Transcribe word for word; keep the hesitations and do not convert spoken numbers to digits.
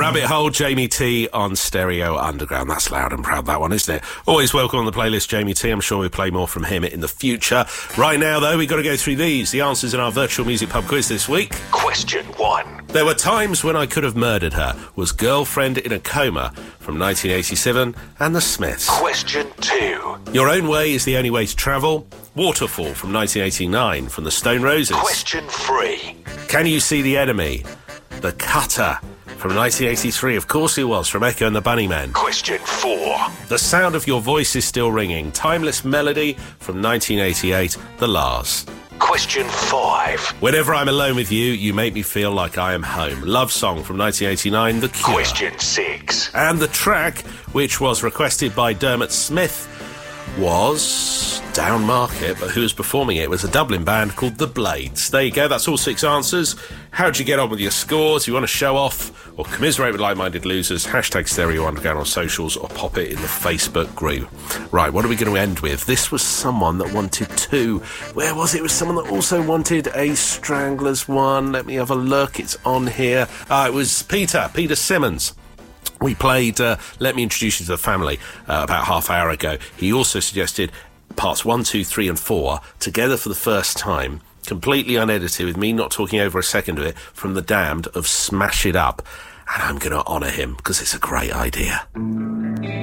Rabbit Hole, Jamie T on Stereo Underground. That's loud and proud, that one, isn't it? Always welcome on the playlist, Jamie T. I'm sure we'll play more from him in the future. Right now, though, we've got to go through these. The answers in our virtual music pub quiz this week. Question one. There were times when I could have murdered her. Was Girlfriend in a Coma from nineteen eighty-seven and The Smiths. Question two. Your Own Way is the Only Way to Travel. Waterfall from nineteen eighty-nine from the Stone Roses. Question three. Can You See the Enemy? The Cutter from nineteen eighty-three. Of course it was, from Echo and the Bunnymen. Question four. The Sound of Your Voice is Still Ringing. Timeless Melody from nineteen eighty-eight. The Lars. Question five. Whenever I'm Alone with You, You Make Me Feel Like I Am Home. Love Song from nineteen eighty-nine. The Cure. Question six. And the track, which was requested by Dermot Smith, was Down Market, but who was performing it was a Dublin band called The Blades. There you go, that's all six answers. How'd you get on with your scores? You want to show off or commiserate with like-minded losers? Hashtag Stereo Underground on socials or pop it in the Facebook group. Right, what are we going to end with? This was someone that wanted two. Where was it? It was someone that also wanted a Stranglers one. Let me have a look. It's on here. Uh, it was Peter, Peter Simmons. We played uh, Let Me Introduce You to the Family uh, about half hour ago. He also suggested parts one, two, three and four together for the first time, completely unedited, with me not talking over a second of it, from The Damned, of Smash It Up. And I'm going to honour him because it's a great idea.